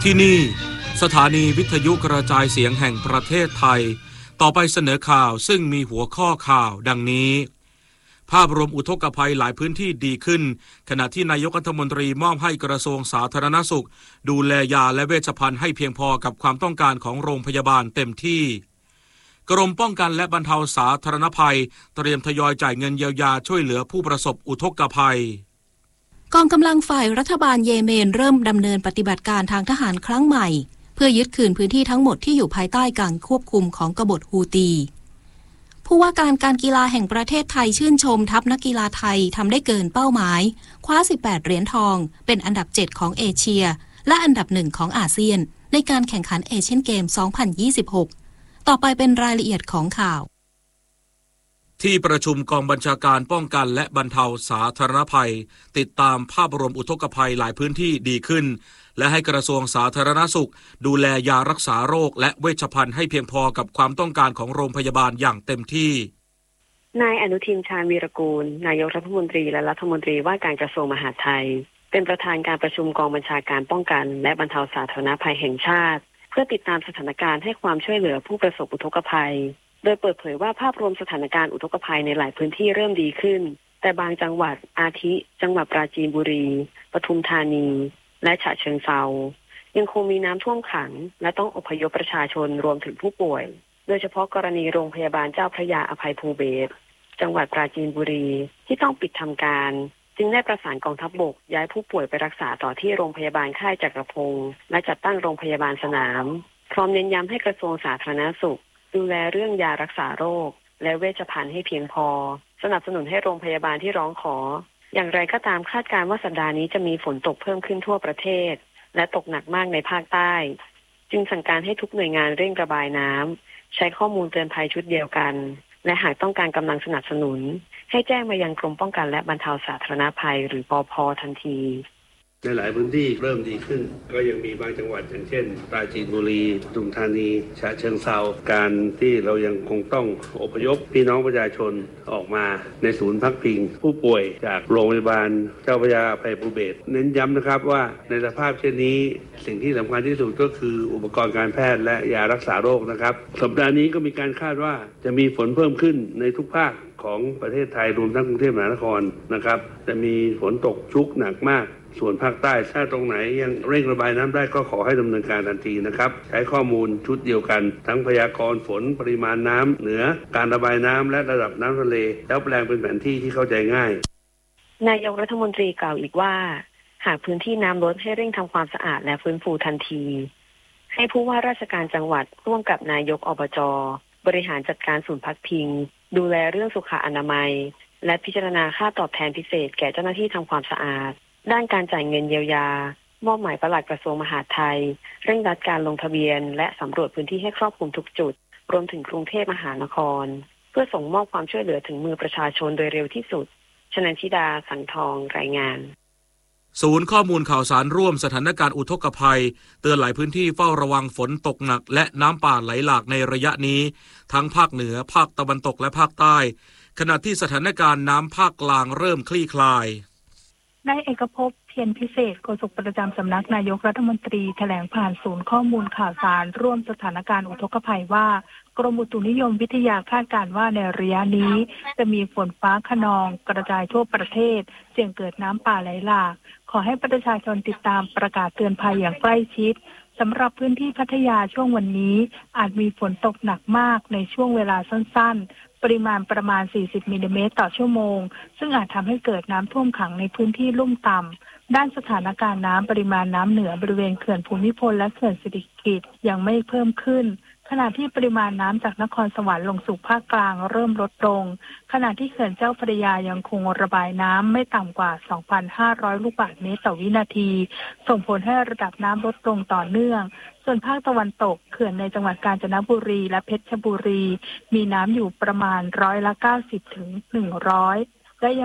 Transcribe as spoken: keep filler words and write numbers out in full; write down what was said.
ที่นี่สถานีวิทยุกระจายเสียงแห่งประเทศไทยต่อไปเสนอข่าวซึ่งมีหัวข้อข่าวดังนี้ภาพรวมอุทกภัยหลายพื้นที่ดีขึ้นขณะที่นายกรัฐมนตรีมอบให้กระทรวงสาธารณสุขดูแลยาและเวชภัณฑ์ให้เพียงพอกับความต้องการของโรงพยาบาลเต็มที่กรมป้องกันและบรรเทาสาธารณภัยเตรียมทยอยจ่ายเงินเยียวยาช่วยเหลือผู้ประสบอุทกภัยกองกำลังฝ่ายรัฐบาลเยเมนเริ่มดำเนินปฏิบัติการทางทหารครั้งใหม่เพื่อยึดคืนพื้นที่ทั้งหมดที่อยู่ภายใต้การควบคุมของกบฏฮูตีผู้ว่าการการกีฬาแห่งประเทศไทยชื่นชมทัพนักกีฬาไทยทำได้เกินเป้าหมายคว้าสิบแปดเหรียญทองเป็นอันดับเจ็ดของเอเชียและอันดับหนึ่งของอาเซียนในการแข่งขันเอเชียนเกมสองพันยี่สิบหกต่อไปเป็นรายละเอียดของข่าวที่ประชุมกองบัญชาการป้องกันและบรรเทาสาธารณภัยติดตามภาพรวมอุทกภัยหลายพื้นที่ดีขึ้นและให้กระทรวงสาธารณสุขดูแลยารักษาโรคและเวชภัณฑ์ให้เพียงพอกับความต้องการของโรงพยาบาลอย่างเต็มที่นายอนุทินชาญวีรกูลนายกรัฐมนตรีและรัฐมนตรีว่าการกระทรวงมหาดไทยเป็นประธานการประชุมกองบัญชาการป้องกันและบรรเทาสาธารณภัยแห่งชาติเพื่อติดตามสถานการณ์ให้ความช่วยเหลือผู้ประสบอุทกภัยโดยเปิดเผยว่าภาพรวมสถานการณ์อุทกภัยในหลายพื้นที่เริ่มดีขึ้นแต่บางจังหวัดอาทิจังหวัดปราจีนบุรีปทุมธานีและฉะเชิงเทรายังคงมีน้ำท่วมขังและต้องอพยพประชาชนรวมถึงผู้ป่วยโดยเฉพาะกรณีโรงพยาบาลเจ้าพระยาอภัยภูเบศรจังหวัดปราจีนบุรีที่ต้องปิดทำการจึงได้ประสานกองทัพบกย้ายผู้ป่วยไปรักษาต่อที่โรงพยาบาลค่ายจักรพงศ์และจัดตั้งโรงพยาบาลสนามพร้อมเน้นย้ำให้กระทรวงสาธารณสุขดูแลเรื่องยารักษาโรคและเวชภัณฑ์ให้เพียงพอสนับสนุนให้โรงพยาบาลที่ร้องขออย่างไรก็ตามคาดการณ์ว่าสัปดาห์นี้จะมีฝนตกเพิ่มขึ้นทั่วประเทศและตกหนักมากในภาคใต้จึงสั่งการให้ทุกหน่วยงานเร่งระบายน้ำใช้ข้อมูลเตือนภัยชุดเดียวกันและหากต้องการกำลังสนับสนุนให้แจ้งมายังกรมป้องกันและบรรเทาสาธารณภัยหรือปภ.ทันทีในหลายพื้นที่เริ่มดีขึ้นก็ยังมีบางจังหวัดอย่างเช่นปราจีนบุรีปทุมธานีฉะเชิงเทราการที่เรายังคงต้องอพยพพี่น้องประชาชนออกมาในศูนย์พักพิงผู้ป่วยจากโรงพยาบาลเจ้าพระยาอภัยภูเบศรเน้นย้ำนะครับว่าในสภาพเช่นนี้สิ่งที่สำคัญที่สุดก็คืออุปกรณ์การแพทย์และยารักษาโรคนะครับสัปดาห์นี้ก็มีการคาดว่าจะมีฝนเพิ่มขึ้นในทุกภาคของประเทศไทยรวมทั้งกรุงเทพมหานครนะครับจะมีฝนตกชุกหนักมากส่วนภาคใต้ถ้าตรงไหนยังเร่งระบายน้ำได้ก็ขอให้ดำเนินการทันทีนะครับใช้ข้อมูลชุดเดียวกันทั้งพยากรณ์ฝนปริมาณน้ำเหนือการระบายน้ำและระดับน้ำทะเลแล้วแปลงเป็นแผนที่ที่เข้าใจง่ายนายกรัฐมนตรีกล่าวอีกว่าหากพื้นที่น้ำลดให้เร่งทำความสะอาดและฟื้นฟูทันทีให้ผู้ว่าราชการจังหวัดร่วมกับนายกอบจ.บริหารจัดการศูนย์พักพิงดูแลเรื่องสุขอนามัยและพิจารณาค่าตอบแทนพิเศษแก่เจ้าหน้าที่ทำความสะอาดด้านการจ่ายเงินเยียวยามอบหมายปลัดกระทรวงมหาดไทยเร่งรัดการลงทะเบียนและสำรวจพื้นที่ให้ครอบคลุมทุกจุดรวมถึงกรุงเทพมหานครเพื่อส่งมอบความช่วยเหลือถึงมือประชาชนโดยเร็วที่สุดชนันทิดาสังทองรายงานศูนย์ข้อมูลข่าวสารร่วมสถานการณ์อุทกภัยเตือนหลายพื้นที่เฝ้าระวังฝนตกหนักและน้ำป่าไหลหลากในระยะนี้ทั้งภาคเหนือภาคตะวันตกและภาคใต้ขณะที่สถานการณ์น้ำภาคกลางเริ่มคลี่คลายนายเอกภพเพียรพิเศษโฆษกประจำสำนักนายกรัฐมนตรีแถลงผ่านศูนย์ข้อมูลข่าวสารร่วมสถานการณ์อุทกภัยว่ากรมอุตุนิยมวิทยาคาดการณ์ว่าในระยะนี้จะมีฝนฟ้าคะนองกระจายทั่วประเทศเสี่ยงเกิดน้ำป่าไหลหลากขอให้ประชาชนติดตามประกาศเตือนภัยอย่างใกล้ชิดสำหรับพื้นที่พัทยาช่วงวันนี้อาจมีฝนตกหนักมากในช่วงเวลาสั้นๆปริมาณประมาณสี่สิบมิลลิเมตรต่อชั่วโมงซึ่งอาจทำให้เกิดน้ำท่วมขังในพื้นที่ลุ่มต่ำด้านสถานการณ์น้ำปริมาณน้ำเหนือบริเวณเขื่อนภูมิพลและเขื่อนสิริกิติ์ยังไม่เพิ่มขึ้นขณะที่ปริมาณน้ำจากนครสวรรค์ลงสู่ภาคกลางเริ่มลดลงขณะที่เขื่อนเจ้าพระยายังคงระบายน้ำไม่ต่ำกว่า สองพันห้าร้อย ลูกบาศก์เมตรต่อวินาทีส่งผลให้ระดับน้ำลดลงต่อเนื่องส่วนภาคตะวันตกเขื่อนในจังหวัดกาญจนบุรีและเพชรบุรีมีน้ำอยู่ประมาณร้อยละเก้าสิบถึงหนึ่งร้อย